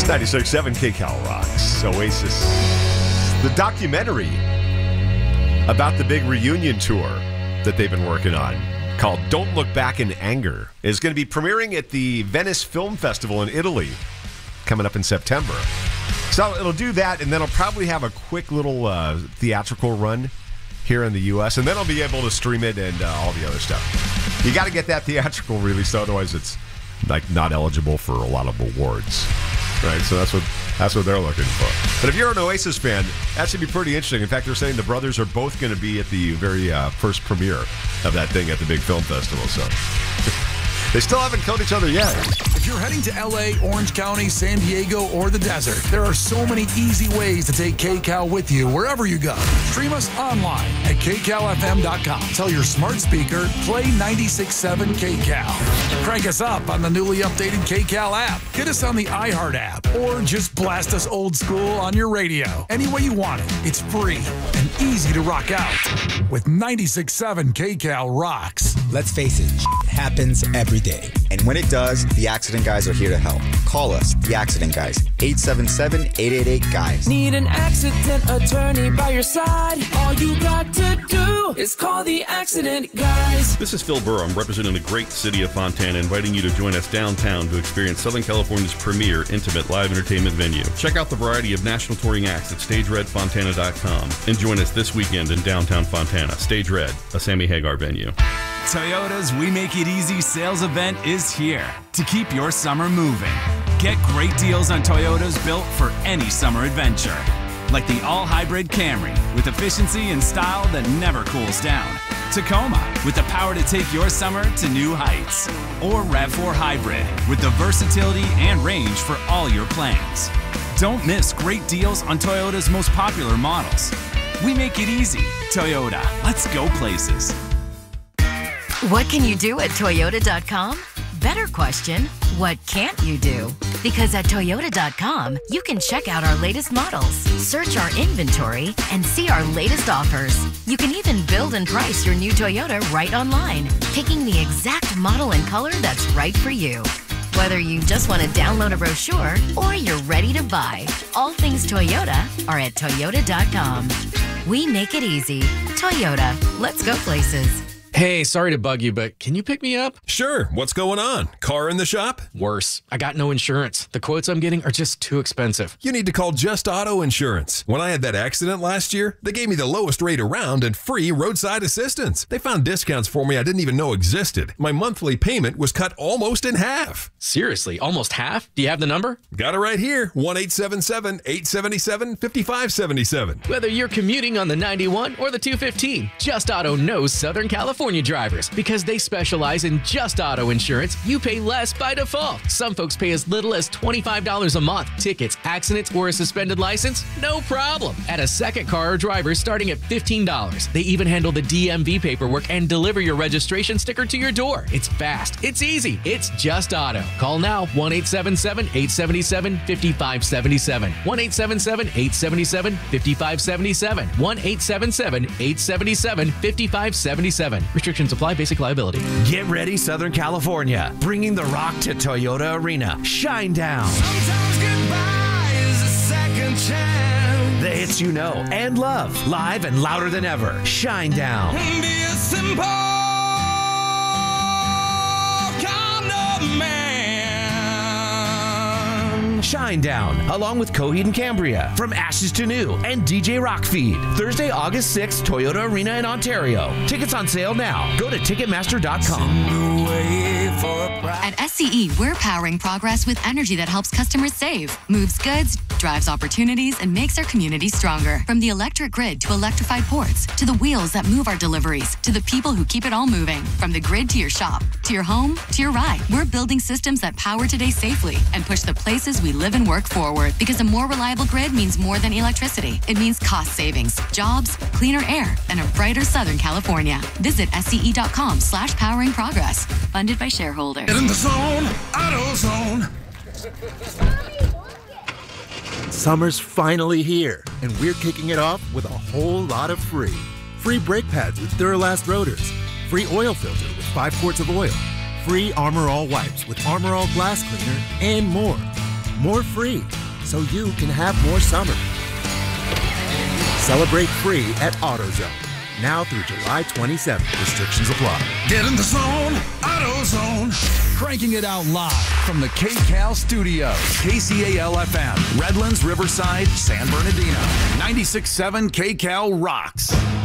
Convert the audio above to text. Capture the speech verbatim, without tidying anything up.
ninety-six point seven K Cal rocks. Oasis. The documentary about the big reunion tour that they've been working on, called Don't Look Back in Anger, is going to be premiering at the Venice Film Festival in Italy coming up in September. So it'll do that, and then it'll probably have a quick little uh, theatrical run here in the U S, and then I'll be able to stream it and uh, all the other stuff. You got to get that theatrical release, otherwise it's like not eligible for a lot of awards, right? So that's what that's what they're looking for. But if you're an Oasis fan, that should be pretty interesting. In fact, they're saying the brothers are both going to be at the very uh, first premiere of that thing at the big film festival. So they still haven't killed each other yet. If you're heading to L A, Orange County, San Diego, or the desert, there are so many easy ways to take K C A L with you wherever you go. Stream us online at K Cal F M dot com. Tell your smart speaker, play ninety-six point seven K C A L. Crank us up on the newly updated K C A L app. Get us on the iHeart app, or just blast us old school on your radio. Any way you want it, it's free and easy to rock out. With ninety-six point seven K C A L rocks. Let's face it, shit happens every day. And when it does, the Accident Guys are here to help. Call us, the Accident Guys, eight seven seven, eight eight eight, GUYS. Need an accident attorney by your side? All you got to do is call the Accident Guys. This is Phil Burr. I'm representing the great city of Fontana, inviting you to join us downtown to experience Southern California's premier intimate live entertainment venue. Check out the variety of national touring acts at stage red fontana dot com and join us this weekend in downtown Fontana. Stage Red, a Sammy Hagar venue. Toyota's We Make It Easy sales event is here to keep your summer moving. Get great deals on Toyotas built for any summer adventure. Like the all-hybrid Camry with efficiency and style that never cools down. Tacoma with the power to take your summer to new heights. Or RAV four Hybrid with the versatility and range for all your plans. Don't miss great deals on Toyota's most popular models. We make it easy. Toyota, let's go places. What can you do at Toyota dot com? Better question, what can't you do? Because at Toyota dot com, you can check out our latest models, search our inventory, and see our latest offers. You can even build and price your new Toyota right online, picking the exact model and color that's right for you. Whether you just want to download a brochure or you're ready to buy, all things Toyota are at Toyota dot com. We make it easy. Toyota, let's go places. Hey, sorry to bug you, but can you pick me up? Sure. What's going on? Car in the shop? Worse. I got no insurance. The quotes I'm getting are just too expensive. You need to call Just Auto Insurance. When I had that accident last year, they gave me the lowest rate around and free roadside assistance. They found discounts for me I didn't even know existed. My monthly payment was cut almost in half. Seriously, almost half? Do you have the number? Got it right here. one eight seven seven, eight seven seven, five five seven seven. Whether you're commuting on the ninety-one or the two fifteen, Just Auto knows Southern California drivers. Because they specialize in just auto insurance, you pay less by default. Some folks pay as little as twenty-five dollars a month. Tickets, accidents, or a suspended license? No problem. Add a second car or driver starting at fifteen dollars. They even handle the D M V paperwork and deliver your registration sticker to your door. It's fast. It's easy. It's Just Auto. Call now, one eight seven seven, eight seven seven, five five seven seven. one eight seven seven, eight seven seven, five five seven seven. one eight seven seven, eight seven seven, five five seven seven. Restrictions apply. Basic liability. Get ready, Southern California. Bringing the rock to Toyota Arena. Shine Down. Sometimes goodbye is a second chance. The hits you know and love. Live and louder than ever. Shine Down. Be a simple kind of man. Shine Down, along with Coheed and Cambria, From Ashes to New, and D J Rockfeed. Thursday, August sixth, Toyota Arena in Ontario. Tickets on sale now. Go to Ticketmaster dot com. At S C E, we're powering progress with energy that helps customers save, moves goods, drives opportunities, and makes our community stronger. From the electric grid to electrified ports, to the wheels that move our deliveries, to the people who keep it all moving. From the grid to your shop, to your home, to your ride, we're building systems that power today safely and push the places we live and work forward. Because a more reliable grid means more than electricity. It means cost savings, jobs, cleaner air, and a brighter Southern California. Visit S C E dot com slash powering progress. Funded by shareholders. Get in the zone, auto zone. Summer's finally here, and we're kicking it off with a whole lot of free. Free brake pads with Duralast rotors. Free oil filter with five quarts of oil. Free Armor All wipes with Armor All glass cleaner, and more. More free. so you can have more summer. Celebrate free at AutoZone. Now through July twenty-seventh. Restrictions apply. Get in the zone, AutoZone. Cranking it out live from the K-Cal studios. K C A L F M, Redlands, Riverside, San Bernardino. ninety-six point seven K-Cal rocks.